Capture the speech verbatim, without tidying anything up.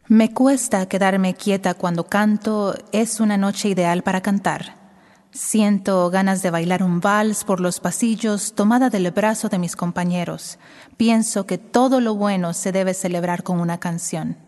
Me cuesta quedarme quieta cuando canto, es una noche ideal para cantar. Siento ganas de bailar un vals por los pasillos, tomada del brazo de mis compañeros. Pienso que todo lo bueno se debe celebrar con una canción.